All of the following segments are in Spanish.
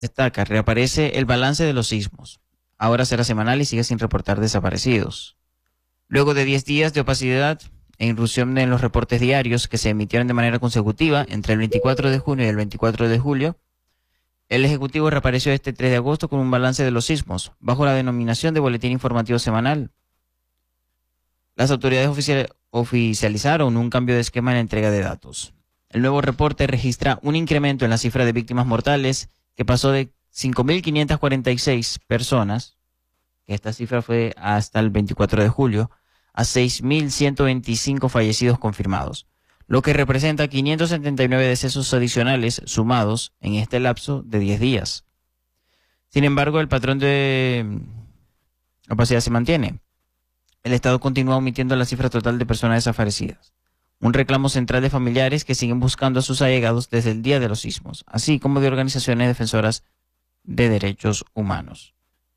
Destaca, reaparece el balance de los sismos. Ahora será semanal y sigue sin reportar desaparecidos. Luego de 10 días de opacidad e intrusión en los reportes diarios que se emitieron de manera consecutiva entre el 24 de junio y el 24 de julio, el Ejecutivo reapareció este 3 de agosto con un balance de los sismos, bajo la denominación de Boletín Informativo Semanal. Las autoridades oficializaron un cambio de esquema en la entrega de datos. El nuevo reporte registra un incremento en la cifra de víctimas mortales que pasó de 5.546 personas, que esta cifra fue hasta el 24 de julio, a 6.125 fallecidos confirmados, lo que representa 579 decesos adicionales sumados en este lapso de 10 días. Sin embargo, el patrón de opacidad se mantiene. El Estado continúa omitiendo la cifra total de personas desaparecidas. Un reclamo central de familiares que siguen buscando a sus allegados desde el día de los sismos, así como de organizaciones defensoras de derechos humanos.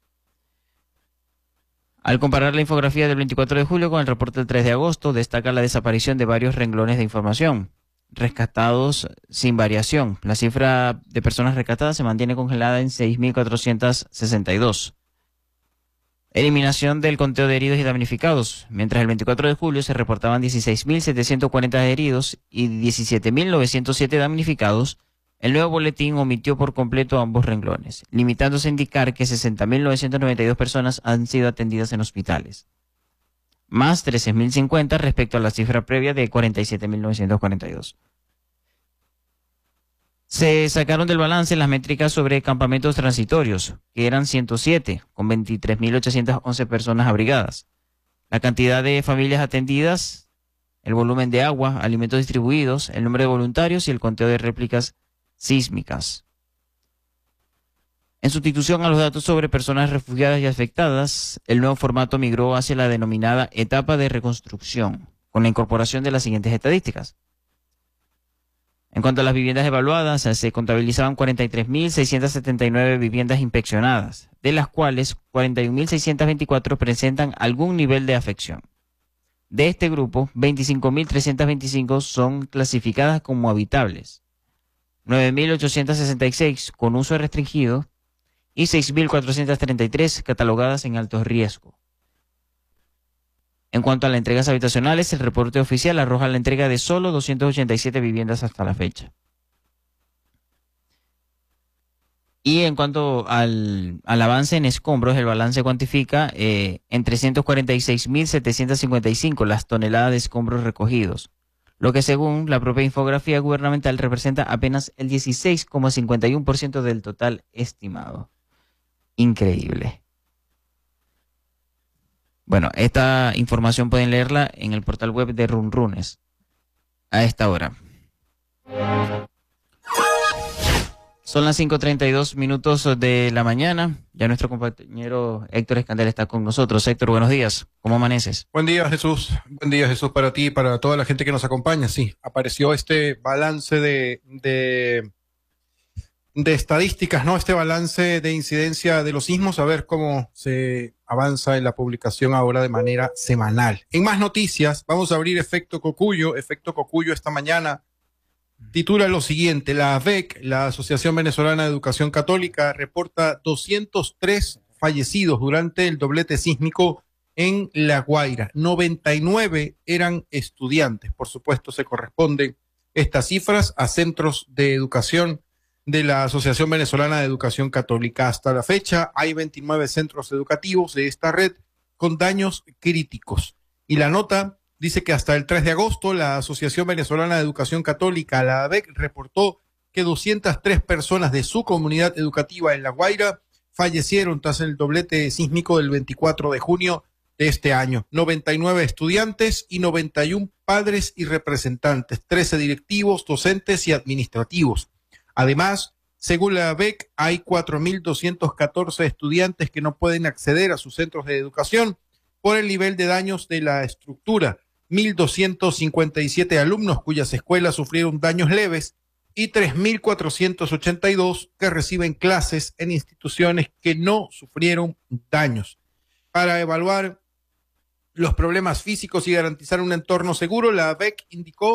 Al comparar la infografía del 24 de julio con el reporte del 3 de agosto, destaca la desaparición de varios renglones de información, rescatados sin variación. La cifra de personas rescatadas se mantiene congelada en 6.462. Eliminación del conteo de heridos y damnificados. Mientras el 24 de julio se reportaban 16.740 heridos y 17.907 damnificados, el nuevo boletín omitió por completo ambos renglones, limitándose a indicar que 60.992 personas han sido atendidas en hospitales, más 13.050 respecto a la cifra previa de 47.942. Se sacaron del balance las métricas sobre campamentos transitorios, que eran 107, con 23.811 personas abrigadas. La cantidad de familias atendidas, el volumen de agua, alimentos distribuidos, el número de voluntarios y el conteo de réplicas sísmicas. En sustitución a los datos sobre personas refugiadas y afectadas, el nuevo formato migró hacia la denominada etapa de reconstrucción, con la incorporación de las siguientes estadísticas. En cuanto a las viviendas evaluadas, se contabilizaban 43.679 viviendas inspeccionadas, de las cuales 41.624 presentan algún nivel de afección. De este grupo, 25.325 son clasificadas como habitables, 9.866 con uso restringido y 6.433 catalogadas en alto riesgo. En cuanto a las entregas habitacionales, el reporte oficial arroja la entrega de solo 287 viviendas hasta la fecha. Y en cuanto al avance en escombros, el balance cuantifica en 346.755 las toneladas de escombros recogidos, lo que según la propia infografía gubernamental representa apenas el 16,51% del total estimado. Increíble. Bueno, esta información pueden leerla en el portal web de Runrunes a esta hora. Son las 5:32 de la mañana. Ya nuestro compañero Héctor Escandel está con nosotros. Héctor, buenos días. ¿Cómo amaneces? Buen día, Jesús. Buen día, Jesús, para ti y para toda la gente que nos acompaña. Sí, apareció este balance de estadísticas, ¿no? Este balance de incidencia de los sismos, a ver cómo se avanza en la publicación ahora de manera semanal. En más noticias, vamos a abrir Efecto Cocuyo. Efecto Cocuyo esta mañana titula lo siguiente: la AVEC, la Asociación Venezolana de Educación Católica, reporta 203 fallecidos durante el doblete sísmico en La Guaira. 99 eran estudiantes. Por supuesto, se corresponden estas cifras a centros de educación de la Asociación Venezolana de Educación Católica. Hasta la fecha hay 29 centros educativos de esta red con daños críticos. Y la nota dice que hasta el 3 de agosto la Asociación Venezolana de Educación Católica, la AVEC, reportó que 203 personas de su comunidad educativa en La Guaira fallecieron tras el doblete sísmico del 24 de junio de este año. 99 estudiantes y 91 padres y representantes, 13 directivos, docentes y administrativos. Además, según la AVEC, hay 4.214 estudiantes que no pueden acceder a sus centros de educación por el nivel de daños de la estructura. 1.257 alumnos cuyas escuelas sufrieron daños leves y 3.482 que reciben clases en instituciones que no sufrieron daños. Para evaluar los problemas físicos y garantizar un entorno seguro, la AVEC indicó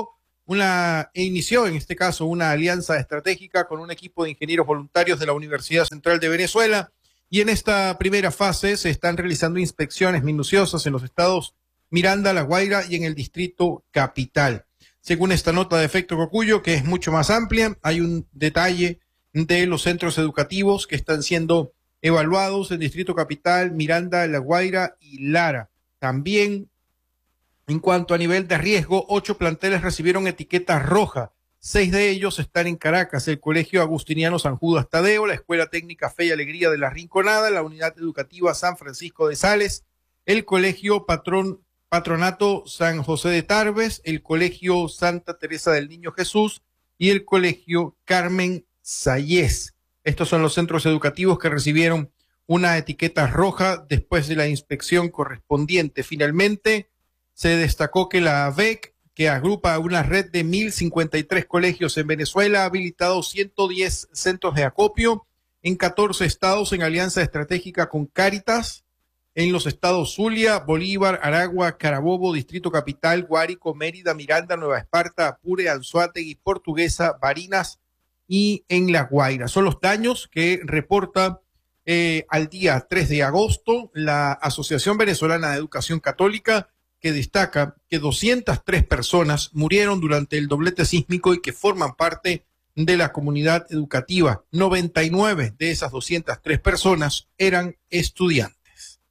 inició en este caso una alianza estratégica con un equipo de ingenieros voluntarios de la Universidad Central de Venezuela, y en esta primera fase se están realizando inspecciones minuciosas en los estados Miranda, La Guaira y en el distrito Capital. Según esta nota de Efecto Cocuyo, que es mucho más amplia, hay un detalle de los centros educativos que están siendo evaluados en Distrito Capital, Miranda, La Guaira y Lara. También, en cuanto a nivel de riesgo, 8 planteles recibieron etiqueta roja. 6 de ellos están en Caracas: el Colegio Agustiniano San Judas Tadeo, la Escuela Técnica Fe y Alegría de la Rinconada, la Unidad Educativa San Francisco de Sales, el Colegio Patronato San José de Tarbes, el Colegio Santa Teresa del Niño Jesús y el Colegio Carmen Sayés. Estos son los centros educativos que recibieron una etiqueta roja después de la inspección correspondiente. Finalmente, se destacó que la AVEC, que agrupa una red de 1.053 colegios en Venezuela, ha habilitado 110 centros de acopio en 14 estados en alianza estratégica con Cáritas, en los estados Zulia, Bolívar, Aragua, Carabobo, Distrito Capital, Guárico, Mérida, Miranda, Nueva Esparta, Apure, Anzoátegui, Portuguesa, Barinas y en La Guaira. Son los daños que reporta al día 3 de agosto la Asociación Venezolana de Educación Católica, que destaca que 203 personas murieron durante el doblete sísmico y que forman parte de la comunidad educativa. 99 de esas 203 personas eran estudiantes.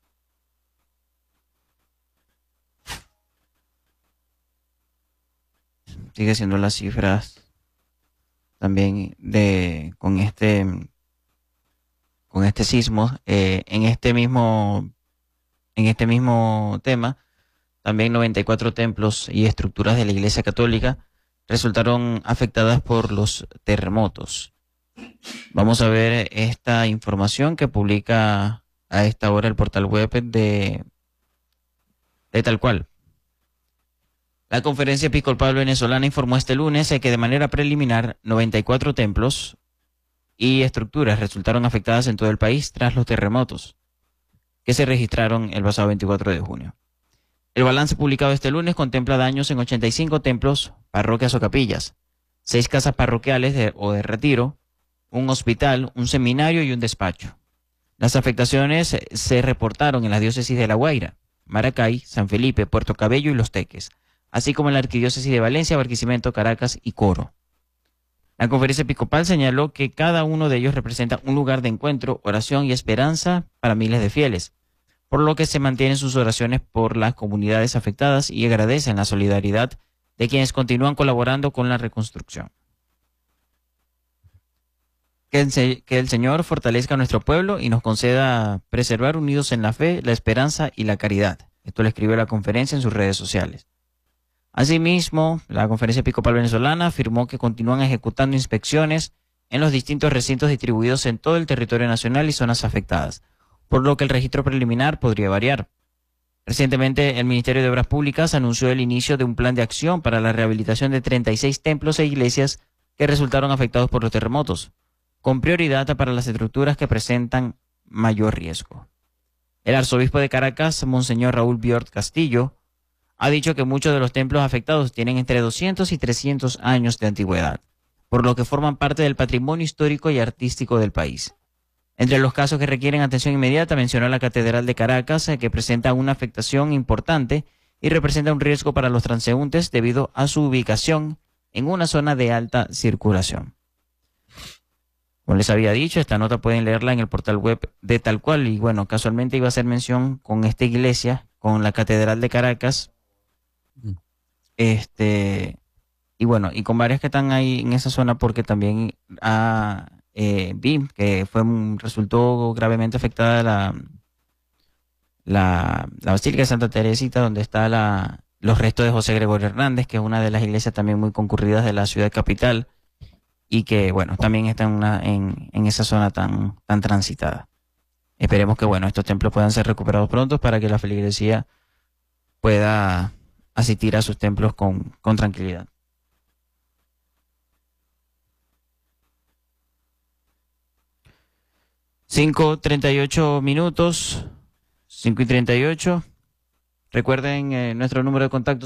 Sigue siendo las cifras también con este sismo. En este mismo tema, también 94 templos y estructuras de la Iglesia Católica resultaron afectadas por los terremotos. Vamos a ver esta información que publica a esta hora el portal web de Tal Cual. La Conferencia Episcopal Venezolana informó este lunes que de manera preliminar 94 templos y estructuras resultaron afectadas en todo el país tras los terremotos que se registraron el pasado 24 de junio. El balance publicado este lunes contempla daños en 85 templos, parroquias o capillas, 6 casas parroquiales o de retiro, un hospital, un seminario y un despacho. Las afectaciones se reportaron en las diócesis de La Guaira, Maracay, San Felipe, Puerto Cabello y Los Teques, así como en la arquidiócesis de Valencia, Barquisimeto, Caracas y Coro. La Conferencia Episcopal señaló que cada uno de ellos representa un lugar de encuentro, oración y esperanza para miles de fieles, por lo que se mantienen sus oraciones por las comunidades afectadas y agradecen la solidaridad de quienes continúan colaborando con la reconstrucción. Que el Señor fortalezca a nuestro pueblo y nos conceda preservar unidos en la fe, la esperanza y la caridad. Esto lo escribió la conferencia en sus redes sociales. Asimismo, la Conferencia Episcopal Venezolana afirmó que continúan ejecutando inspecciones en los distintos recintos distribuidos en todo el territorio nacional y zonas afectadas, por lo que el registro preliminar podría variar. Recientemente, el Ministerio de Obras Públicas anunció el inicio de un plan de acción para la rehabilitación de 36 templos e iglesias que resultaron afectados por los terremotos, con prioridad para las estructuras que presentan mayor riesgo. El arzobispo de Caracas, Monseñor Raúl Biort Castillo, ha dicho que muchos de los templos afectados tienen entre 200 y 300 años de antigüedad, por lo que forman parte del patrimonio histórico y artístico del país. Entre los casos que requieren atención inmediata mencionó la Catedral de Caracas, que presenta una afectación importante y representa un riesgo para los transeúntes debido a su ubicación en una zona de alta circulación. Como les había dicho, esta nota pueden leerla en el portal web de Tal Cual, y bueno, casualmente iba a hacer mención con esta iglesia, con la Catedral de Caracas, y bueno, y con varias que están ahí en esa zona, porque también BIM, que resultó gravemente afectada la Basílica de Santa Teresita, donde está los restos de José Gregorio Hernández, que es una de las iglesias también muy concurridas de la ciudad capital, y que bueno, también está en esa zona tan transitada. Esperemos que bueno, estos templos puedan ser recuperados pronto para que la feligresía pueda asistir a sus templos con tranquilidad. 5:38 minutos, 5:38. Recuerden nuestro número de contacto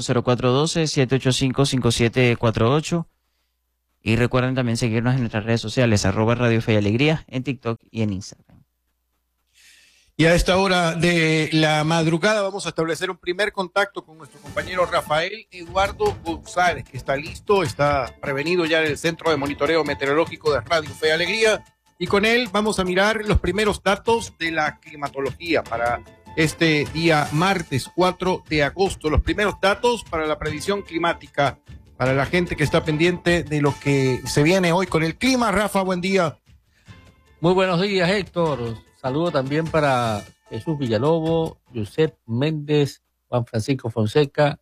0412-785-5748 y recuerden también seguirnos en nuestras redes sociales @Radio Fe y Alegría en TikTok y en Instagram. Y a esta hora de la madrugada vamos a establecer un primer contacto con nuestro compañero Rafael Eduardo González, que está listo, está prevenido ya en el Centro de Monitoreo Meteorológico de Radio Fe y Alegría. Y con él vamos a mirar los primeros datos de la climatología para este día martes 4 de agosto. Los primeros datos para la predicción climática para la gente que está pendiente de lo que se viene hoy con el clima. Rafa, buen día. Muy buenos días, Héctor. Saludo también para Jesús Villalobos, Josep Méndez, Juan Francisco Fonseca,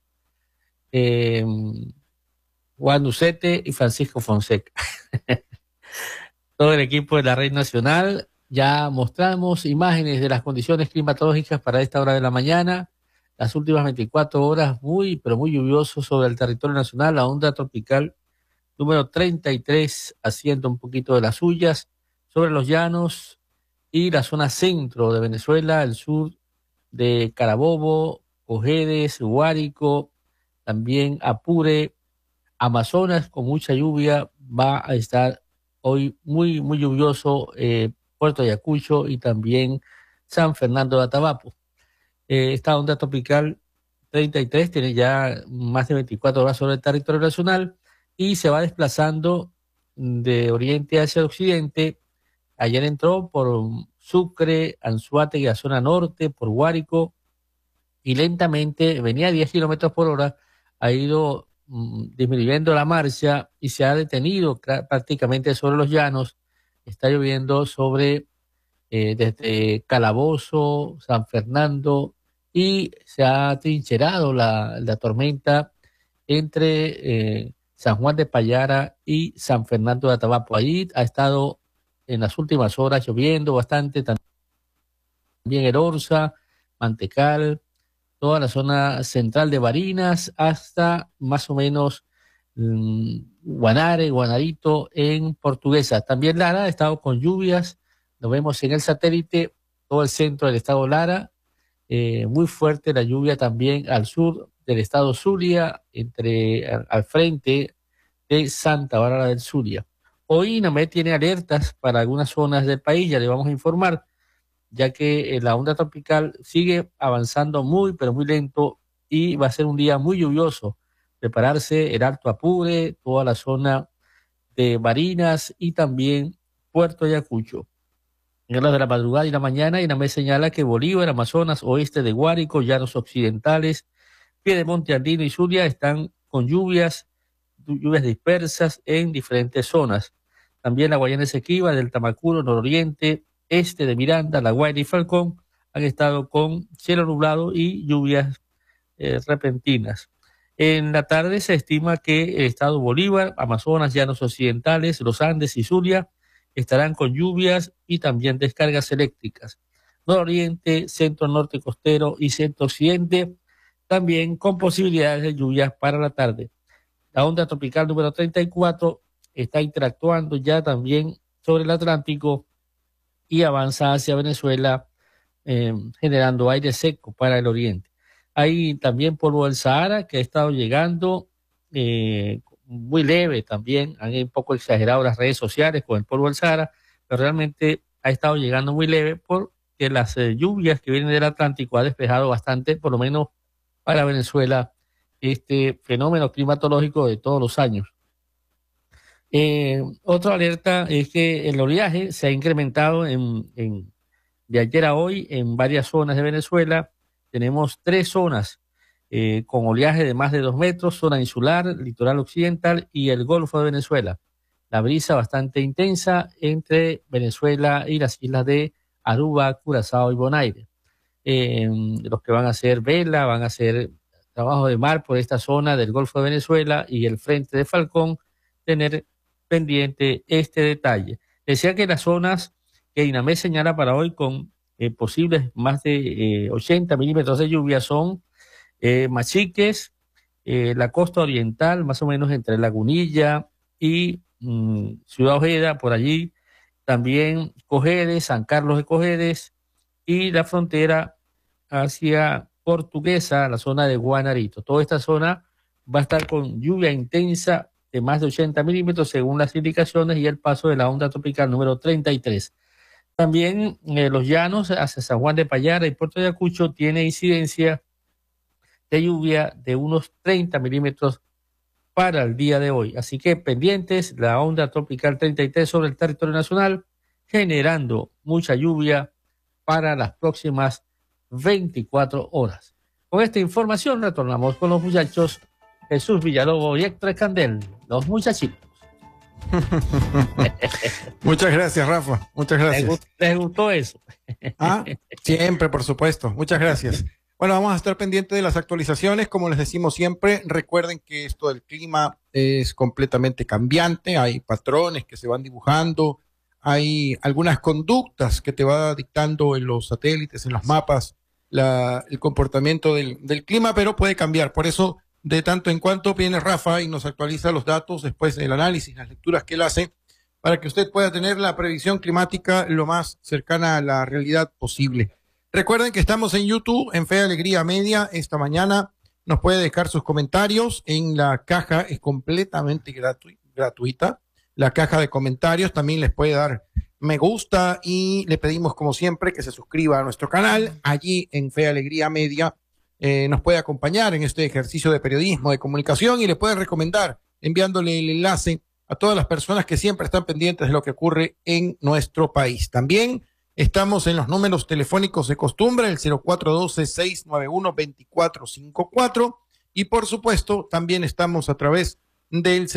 Juan Ucete y Francisco Fonseca. Todo el equipo de la Red Nacional. Ya mostramos imágenes de las condiciones climatológicas para esta hora de la mañana. Las últimas 24 horas muy, pero muy lluvioso sobre el territorio nacional. La onda tropical número 33 haciendo un poquito de las suyas sobre los llanos y la zona centro de Venezuela, el sur de Carabobo, Ojedes, Guárico, también Apure, Amazonas con mucha lluvia. Va a estar hoy muy, muy lluvioso Puerto Ayacucho y también San Fernando de Atabapo. Esta onda tropical 33 tiene ya más de 24 horas sobre el territorio nacional y se va desplazando de oriente hacia occidente. Ayer entró por Sucre, Anzoátegui, la zona norte, por Guárico, y lentamente venía a 10 kilómetros por hora, ha ido disminuyendo la marcha y se ha detenido prácticamente sobre los llanos. Está lloviendo sobre desde Calabozo, San Fernando, y se ha trincherado la tormenta entre San Juan de Payara y San Fernando de Atabapo. Allí ha estado en las últimas horas lloviendo bastante, también el Orza, Mantecal, toda la zona central de Barinas, hasta más o menos Guanare, Guanarito en Portuguesa. También Lara ha estado con lluvias, lo vemos en el satélite, todo el centro del estado Lara, muy fuerte la lluvia también al sur del estado Zulia, al frente de Santa Bárbara del Zulia. Hoy INAMED tiene alertas para algunas zonas del país, ya le vamos a informar, ya que la onda tropical sigue avanzando muy, pero muy lento y va a ser un día muy lluvioso. Prepararse el Alto Apure, toda la zona de Barinas y también Puerto Ayacucho. En horas de la madrugada y la mañana, INAMED señala que Bolívar, Amazonas, oeste de Guárico, llanos occidentales, Piedemonte Andino y Zulia están con lluvias dispersas en diferentes zonas. También la Guayana Esequiba, del Tamacuro, nororiente, este de Miranda, La Guaira y Falcón han estado con cielo nublado y lluvias repentinas. En la tarde se estima que el estado Bolívar, Amazonas, llanos occidentales, los Andes y Zulia estarán con lluvias y también descargas eléctricas. Nororiente, centro norte costero y centro occidente también con posibilidades de lluvias para la tarde. La onda tropical número 34 está interactuando ya también sobre el Atlántico y avanza hacia Venezuela, generando aire seco para el oriente. Hay también polvo del Sahara que ha estado llegando muy leve también. Han un poco exagerado las redes sociales con el polvo del Sahara, pero realmente ha estado llegando muy leve porque las lluvias que vienen del Atlántico ha despejado bastante, por lo menos para Venezuela, este fenómeno climatológico de todos los años. Otra alerta es que el oleaje se ha incrementado de ayer a hoy en varias zonas de Venezuela. Tenemos 3 zonas con oleaje de más de 2 metros, zona insular, litoral occidental y el Golfo de Venezuela. La brisa bastante intensa entre Venezuela y las islas de Aruba, Curazao y Bonaire. Los que van a hacer vela, van a hacer trabajo de mar por esta zona del Golfo de Venezuela y el frente de Falcón, tener pendiente este detalle. Decía que las zonas que INAMED señala para hoy con posibles más de 80 milímetros de lluvia son Machiques, la costa oriental, más o menos entre Lagunilla y Ciudad Ojeda, por allí, también Cojedes, San Carlos de Cojedes y la frontera hacia Portuguesa, la zona de Guanarito. Toda esta zona va a estar con lluvia intensa de más de 80 milímetros según las indicaciones y el paso de la onda tropical número 33. También los llanos hacia San Juan de Payara y Puerto de Ayacucho tiene incidencia de lluvia de unos 30 milímetros para el día de hoy. Así que pendientes, la onda tropical 33 sobre el territorio nacional, generando mucha lluvia para las próximas 24 horas. Con esta información retornamos con los muchachos Jesús Villalobos y Héctor Candel, los muchachitos. Muchas gracias, Rafa. Muchas gracias. ¿Les gustó eso? Siempre, por supuesto. Muchas gracias. Bueno, vamos a estar pendientes de las actualizaciones. Como les decimos siempre, recuerden que esto del clima es completamente cambiante. Hay patrones que se van dibujando. Hay algunas conductas que te va dictando en los satélites, en los mapas, el comportamiento del clima, pero puede cambiar. Por eso, de tanto en cuanto viene Rafa y nos actualiza los datos después del análisis, las lecturas que él hace, para que usted pueda tener la previsión climática lo más cercana a la realidad posible. Recuerden que estamos en YouTube, en Fe Alegría Media. Esta mañana nos puede dejar sus comentarios en la caja, es completamente gratuita. La caja de comentarios también les puede dar me gusta y le pedimos como siempre que se suscriba a nuestro canal. Allí en Fe Alegría Media nos puede acompañar en este ejercicio de periodismo, de comunicación y le puede recomendar enviándole el enlace a todas las personas que siempre están pendientes de lo que ocurre en nuestro país. También estamos en los números telefónicos de costumbre, el 0412-691-2454 y por supuesto también estamos a través del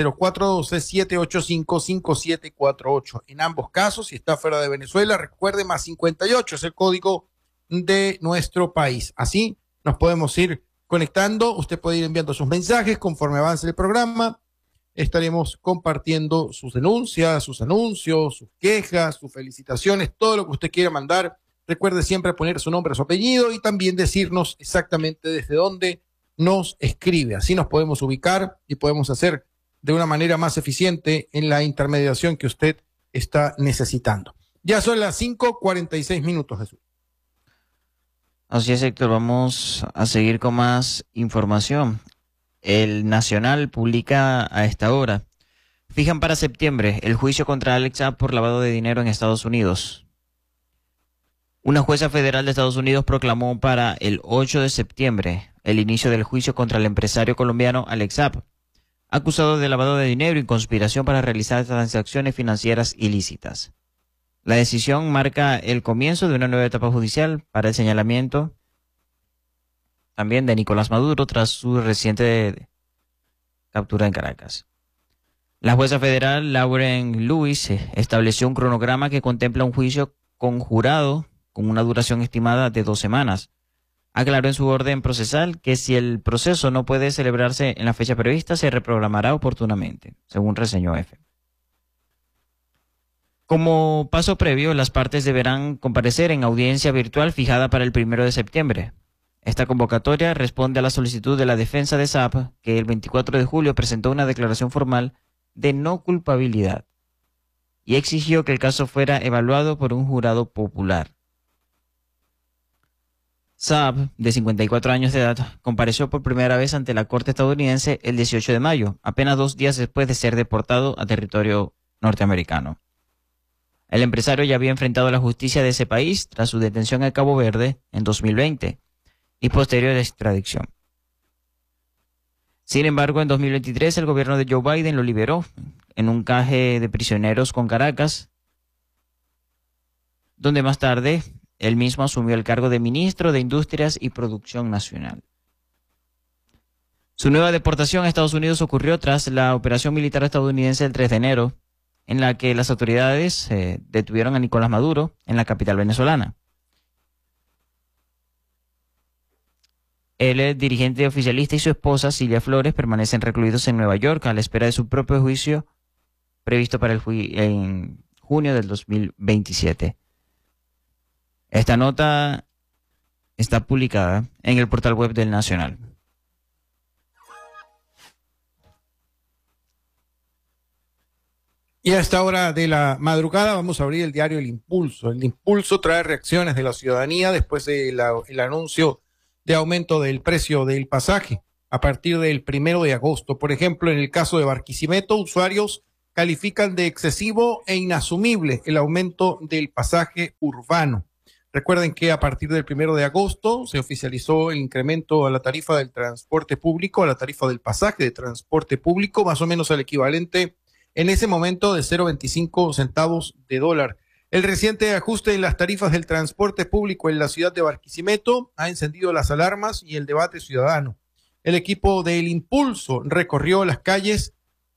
0412-785-5748. En ambos casos, si está fuera de Venezuela, recuerde más 58, es el código de nuestro país. Así nos podemos ir conectando, usted puede ir enviando sus mensajes conforme avance el programa. Estaremos compartiendo sus denuncias, sus anuncios, sus quejas, sus felicitaciones, todo lo que usted quiera mandar. Recuerde siempre poner su nombre, su apellido y también decirnos exactamente desde dónde nos escribe. Así nos podemos ubicar y podemos hacer de una manera más eficiente en la intermediación que usted está necesitando. Ya son las 5:46, Jesús. Así es, Héctor. Vamos a seguir con más información. El Nacional publica a esta hora: fijan para septiembre el juicio contra Alex Saab por lavado de dinero en Estados Unidos. Una jueza federal de Estados Unidos proclamó para el 8 de septiembre el inicio del juicio contra el empresario colombiano Alex Saab, acusado de lavado de dinero y conspiración para realizar transacciones financieras ilícitas. La decisión marca el comienzo de una nueva etapa judicial para el señalamiento también de Nicolás Maduro tras su reciente captura en Caracas. La jueza federal Lauren Lewis estableció un cronograma que contempla un juicio conjurado con una duración estimada de 2 semanas. Aclaró en su orden procesal que si el proceso no puede celebrarse en la fecha prevista, se reprogramará oportunamente, según reseñó EFE. Como paso previo, las partes deberán comparecer en audiencia virtual fijada para el 1 de septiembre. Esta convocatoria responde a la solicitud de la defensa de Saab, que el 24 de julio presentó una declaración formal de no culpabilidad y exigió que el caso fuera evaluado por un jurado popular. Saab, de 54 años de edad, compareció por primera vez ante la Corte estadounidense el 18 de mayo, apenas 2 días después de ser deportado a territorio norteamericano. El empresario ya había enfrentado la justicia de ese país tras su detención en Cabo Verde en 2020 y posterior extradición. Sin embargo, en 2023 el gobierno de Joe Biden lo liberó en un canje de prisioneros con Caracas, donde más tarde él mismo asumió el cargo de ministro de Industrias y Producción Nacional. Su nueva deportación a Estados Unidos ocurrió tras la operación militar estadounidense del 3 de enero, en la que las autoridades detuvieron a Nicolás Maduro en la capital venezolana. El dirigente oficialista y su esposa, Cilia Flores, permanecen recluidos en Nueva York a la espera de su propio juicio previsto para en junio del 2027. Esta nota está publicada en el portal web del Nacional. Y a esta hora de la madrugada vamos a abrir el diario El Impulso. El Impulso trae reacciones de la ciudadanía después del anuncio de aumento del precio del pasaje a partir del 1 de agosto. Por ejemplo, en el caso de Barquisimeto, usuarios califican de excesivo e inasumible el aumento del pasaje urbano. Recuerden que a partir del 1 de agosto se oficializó el incremento a la tarifa del transporte público, a la tarifa del pasaje de transporte público, más o menos al equivalente en ese momento de 0,25 centavos de dólar. El reciente ajuste en las tarifas del transporte público en la ciudad de Barquisimeto ha encendido las alarmas y el debate ciudadano. El equipo del Impulso recorrió las calles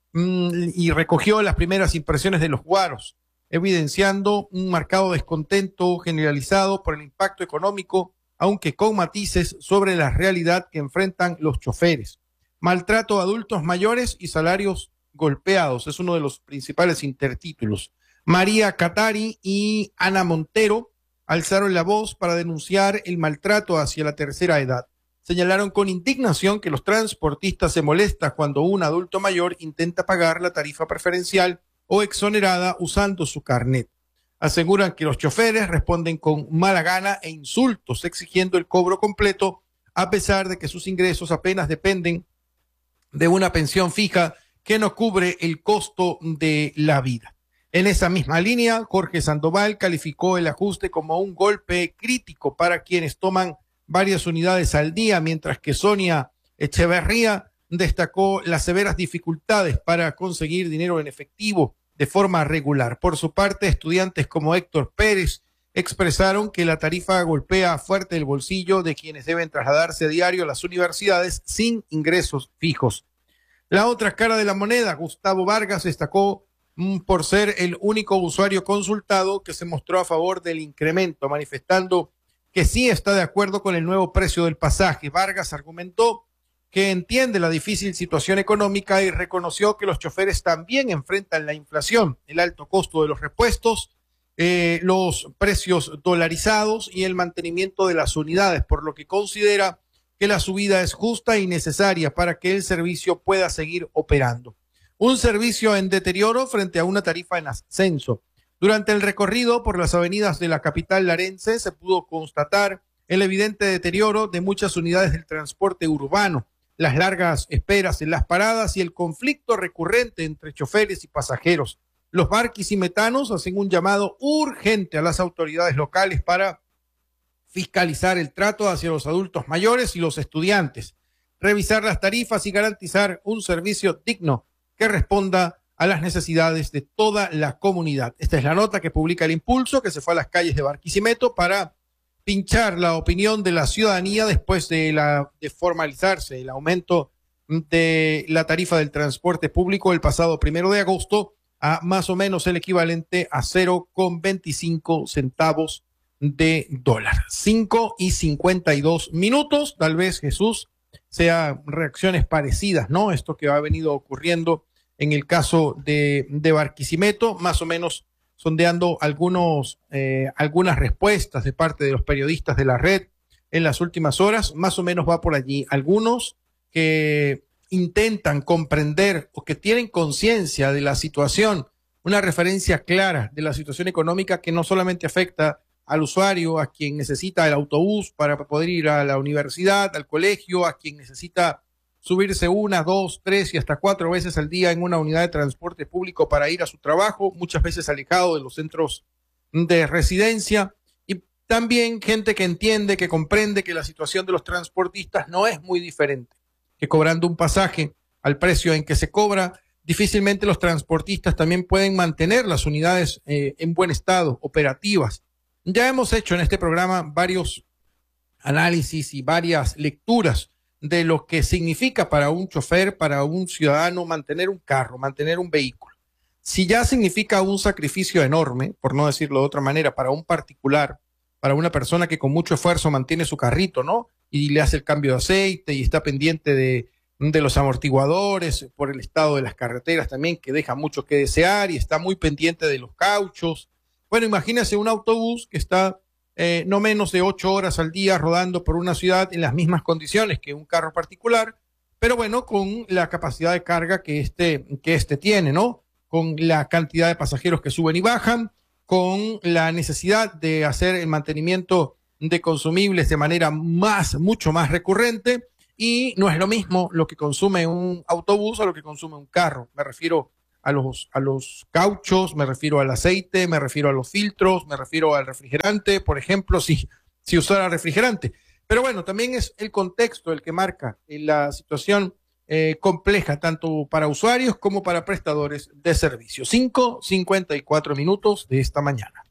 y recogió las primeras impresiones de los guaros, evidenciando un marcado descontento generalizado por el impacto económico, aunque con matices sobre la realidad que enfrentan los choferes. Maltrato a adultos mayores y salarios golpeados es uno de los principales intertítulos. María Catari y Ana Montero alzaron la voz para denunciar el maltrato hacia la tercera edad. Señalaron con indignación que los transportistas se molestan cuando un adulto mayor intenta pagar la tarifa preferencial o exonerada usando su carnet. Aseguran que los choferes responden con mala gana e insultos, exigiendo el cobro completo, a pesar de que sus ingresos apenas dependen de una pensión fija que no cubre el costo de la vida. En esa misma línea, Jorge Sandoval calificó el ajuste como un golpe crítico para quienes toman varias unidades al día, mientras que Sonia Echeverría destacó las severas dificultades para conseguir dinero en efectivo de forma regular. Por su parte, estudiantes como Héctor Pérez expresaron que la tarifa golpea fuerte el bolsillo de quienes deben trasladarse a diario a las universidades sin ingresos fijos. La otra cara de la moneda, Gustavo Vargas, destacó por ser el único usuario consultado que se mostró a favor del incremento, manifestando que sí está de acuerdo con el nuevo precio del pasaje. Vargas argumentó que entiende la difícil situación económica y reconoció que los choferes también enfrentan la inflación, el alto costo de los repuestos, los precios dolarizados y el mantenimiento de las unidades, por lo que considera que la subida es justa y necesaria para que el servicio pueda seguir operando. Un servicio en deterioro frente a una tarifa en ascenso. Durante el recorrido por las avenidas de la capital larense se pudo constatar el evidente deterioro de muchas unidades del transporte urbano, las largas esperas en las paradas y el conflicto recurrente entre choferes y pasajeros. Los barquisimetanos hacen un llamado urgente a las autoridades locales para fiscalizar el trato hacia los adultos mayores y los estudiantes, revisar las tarifas y garantizar un servicio digno que responda a las necesidades de toda la comunidad. Esta es la nota que publica el Impulso, que se fue a las calles de Barquisimeto para pinchar la opinión de la ciudadanía después de formalizarse el aumento de la tarifa del transporte público el pasado 1 de agosto a más o menos el equivalente a 0,25 centavos de dólar. 5:52. Tal vez, Jesús, sean reacciones parecidas, ¿no? Esto que ha venido ocurriendo en el caso de Barquisimeto, más o menos sondeando algunas respuestas de parte de los periodistas de la red en las últimas horas, más o menos va por allí. Algunos que intentan comprender o que tienen conciencia de la situación, una referencia clara de la situación económica que no solamente afecta al usuario, a quien necesita el autobús para poder ir a la universidad, al colegio, a quien necesita subirse 1, 2, 3 y hasta 4 veces al día en una unidad de transporte público para ir a su trabajo, muchas veces alejado de los centros de residencia, y también gente que entiende, que comprende que la situación de los transportistas no es muy diferente, que cobrando un pasaje al precio en que se cobra, difícilmente los transportistas también pueden mantener las unidades en buen estado, operativas. Ya hemos hecho en este programa varios análisis y varias lecturas de lo que significa para un chofer, para un ciudadano, mantener un carro, mantener un vehículo. Si ya significa un sacrificio enorme, por no decirlo de otra manera, para un particular, para una persona que con mucho esfuerzo mantiene su carrito, ¿no? Y le hace el cambio de aceite y está pendiente de los amortiguadores, por el estado de las carreteras también, que deja mucho que desear, y está muy pendiente de los cauchos. Bueno, imagínese un autobús que está no menos de 8 horas al día rodando por una ciudad en las mismas condiciones que un carro particular, pero bueno, con la capacidad de carga que este tiene, ¿no? Con la cantidad de pasajeros que suben y bajan, con la necesidad de hacer el mantenimiento de consumibles de manera mucho más recurrente, y no es lo mismo lo que consume un autobús a lo que consume un carro. Me refiero a los cauchos, me refiero al aceite, me refiero a los filtros, me refiero al refrigerante, por ejemplo, si usara refrigerante. Pero bueno, también es el contexto el que marca la situación compleja, tanto para usuarios como para prestadores de servicios. 5:54 minutos de esta mañana.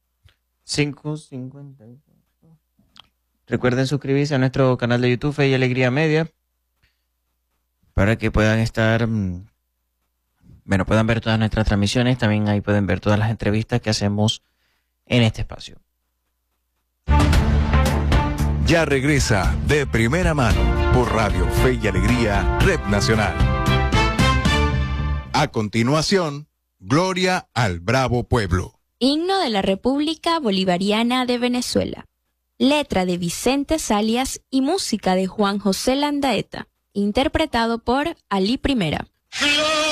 5:54. Recuerden suscribirse a nuestro canal de YouTube Fe y Alegría Media para que puedan estar, puedan ver todas nuestras transmisiones. También ahí pueden ver todas las entrevistas que hacemos en este espacio. Ya regresa De Primera Mano por Radio Fe y Alegría, Red Nacional. A continuación, Gloria al Bravo Pueblo. Himno de la República Bolivariana de Venezuela. Letra de Vicente Salias y música de Juan José Landaeta. Interpretado por Ali Primera.